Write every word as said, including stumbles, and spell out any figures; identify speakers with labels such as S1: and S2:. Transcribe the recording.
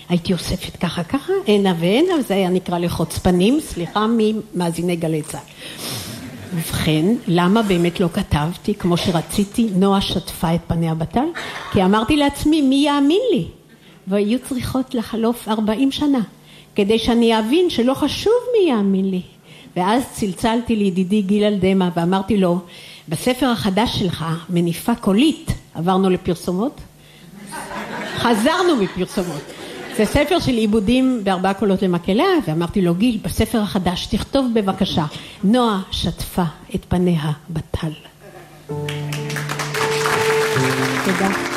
S1: הייתי אוספת ככה ככה, הנה והנה, וזה היה נקרא לחוצפנים, סליחה ממאזיני גלי צה"ל. ובכן, למה באמת לא כתבתי כמו שרציתי? נועה שטפה את פניה בטל, כי אמרתי לעצמי, מי יאמין לי? והיו צריכות לחלוף ארבעים שנה, כדי שאני אבין שלא חשוב מי יאמין לי. ואז צלצלתי לידידי גיל אלדמה ואמרתי לו, בספר החדש שלך, מניפה קולית, עברנו לפרסומות? חזרנו מפרסומות. זה ספר של עיבודים בארבעה קולות למקהלה, ואמרתי לו, גיל, בספר החדש, תכתוב בבקשה, נועה שטפה את פניה בטל. תודה.